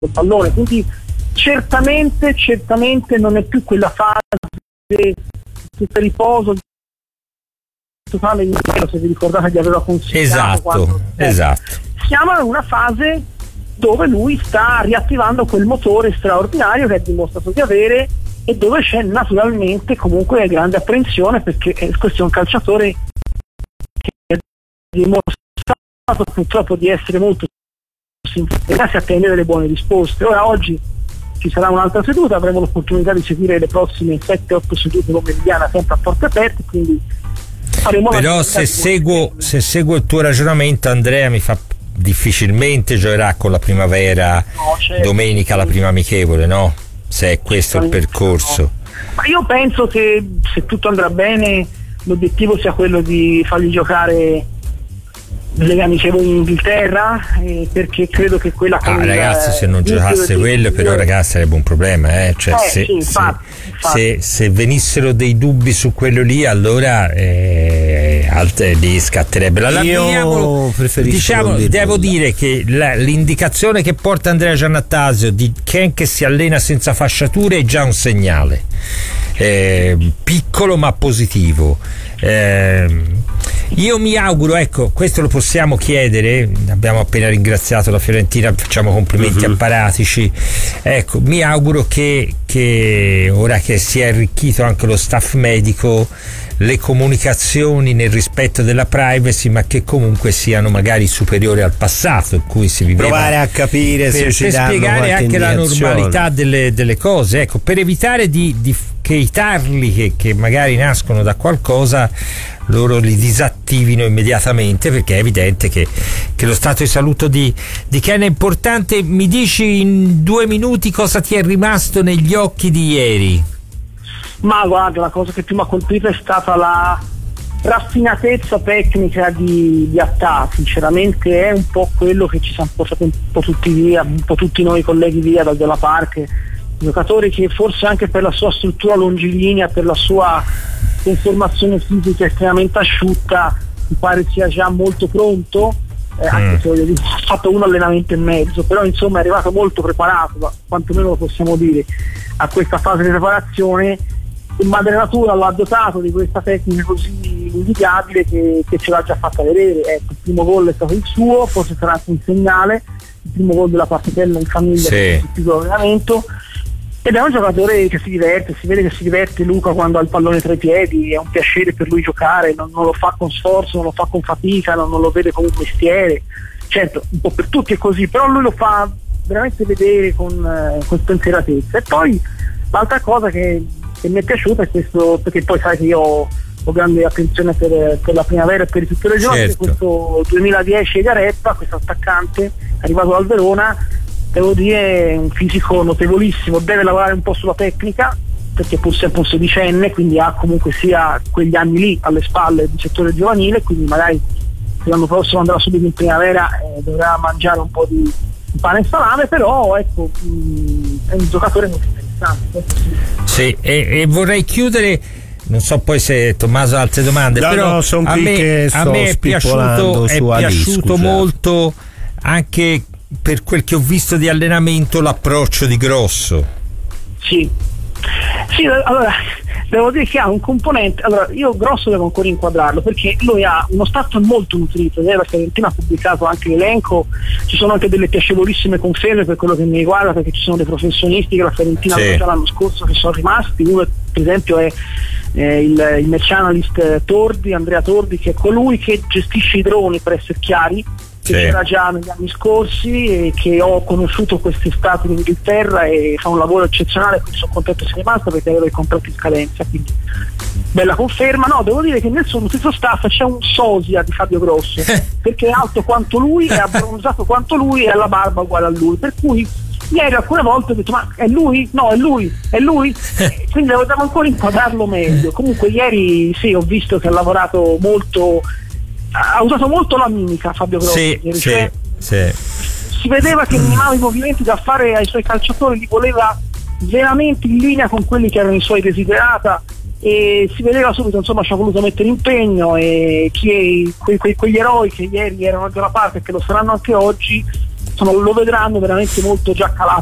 il pallone, quindi certamente non è più quella fase di riposo totale, se vi ricordate gli aveva consigliato. Esatto. Siamo in una fase dove lui sta riattivando quel motore straordinario che ha dimostrato di avere e dove c'è naturalmente comunque grande apprensione, perché questo è un calciatore che ha dimostrato purtroppo di essere molto sincero, si attende delle buone risposte. Ora oggi ci sarà un'altra seduta, avremo l'opportunità di seguire le prossime 7-8 sedute pomeridiane sempre a porte aperte, quindi faremo. Però se seguo il tuo ragionamento, Andrea, mi fa difficilmente giocherà con la Primavera, certo, domenica la prima amichevole, no? Se è questo il percorso. No. Ma io penso che se tutto andrà bene l'obiettivo sia quello di fargli giocare le amichevoli in Inghilterra, perché credo che quella ragazzi, se non giocasse quello però ragazzi sarebbe un problema, cioè, se venissero dei dubbi su quello lì, allora lì scatterebbe la io preferisco, devo dire che l'indicazione che porta Andrea Giannattasio di Ken che si allena senza fasciature è già un segnale piccolo ma positivo. Io mi auguro, ecco, questo lo possiamo chiedere, abbiamo appena ringraziato la Fiorentina, facciamo complimenti a Paratici, ecco, mi auguro che ora che si è arricchito anche lo staff medico, le comunicazioni nel rispetto della privacy, ma che comunque siano magari superiori al passato in cui si viveva, provare a capire per spiegare anche la normalità delle cose, ecco, per evitare che i tarli che magari nascono da qualcosa loro li disattivino immediatamente, perché è evidente che lo stato di salute di Ken è importante. Mi dici in 2 minuti cosa ti è rimasto negli occhi di ieri? Ma guarda, la cosa che più mi ha colpito è stata la raffinatezza tecnica di Attà. Sinceramente è un po' quello che ci siamo portati un po' tutti via, un po' tutti noi colleghi via dalla Park, giocatori che forse anche per la sua struttura longilinea, per la sua conformazione fisica estremamente asciutta, mi pare sia già molto pronto, anche se ha fatto un allenamento e mezzo, però insomma è arrivato molto preparato, quantomeno lo possiamo dire, a questa fase di preparazione. Il madre natura lo ha dotato di questa tecnica così invidiabile che ce l'ha già fatta vedere. Ecco, il primo gol è stato il suo, forse sarà anche un segnale, il primo gol della partitella in famiglia, il piccolo allenamento, ed è un giocatore che si diverte, si vede che si diverte Luca quando ha il pallone tra i piedi, è un piacere per lui giocare, non lo fa con sforzo, non lo fa con fatica, non lo vede come un mestiere. Certo, un po' per tutti è così, però lui lo fa veramente vedere con spensieratezza. E poi l'altra cosa che mi è piaciuta è questo, perché poi sai che io ho grande attenzione per la Primavera e per tutte le giornate, certo. Questo 2010 Garetta, questo attaccante arrivato dal Verona, devo dire è un fisico notevolissimo, deve lavorare un po' sulla tecnica perché pur sempre un sedicenne, quindi ha comunque sia quegli anni lì alle spalle di settore giovanile, quindi magari se l'anno prossimo andrà subito in Primavera dovrà mangiare un po' di pane e salame, però ecco, è un giocatore molto interessante. Sì, e vorrei chiudere, non so poi se Tommaso ha altre domande, però a me è piaciuto molto anche per quel che ho visto di allenamento l'approccio di Grosso. Sì, allora devo dire che ha un componente, allora io Grosso devo ancora inquadrarlo perché lui ha uno staff molto nutrito, la Fiorentina ha pubblicato anche l'elenco, ci sono anche delle piacevolissime conferme per quello che mi riguarda, perché ci sono dei professionisti che la Fiorentina ha già l'anno scorso che sono rimasti. Uno per esempio è il match analyst Andrea Tordi, che è colui che gestisce i droni, per essere chiari, che c'era già negli anni scorsi e che ho conosciuto quest'estate in Inghilterra e fa un lavoro eccezionale, quindi sono contento che sia rimasto perché aveva il contratto in scadenza, quindi bella conferma. No, devo dire che nel suo nutrito staff c'è un sosia di Fabio Grosso perché è alto quanto lui, è abbronzato quanto lui e ha la barba uguale a lui, per cui ieri alcune volte ho detto ma è lui? No, è lui quindi devo ancora inquadrarlo meglio. Comunque ieri sì, ho visto che ha lavorato molto, ha usato molto la mimica Fabio Grosso, si vedeva che animava i movimenti da fare ai suoi calciatori, li voleva veramente in linea con quelli che erano i suoi desiderata, e si vedeva subito, insomma ci ha voluto mettere impegno, e quegli eroi che ieri erano da una parte e che lo saranno anche oggi lo vedranno veramente molto già calato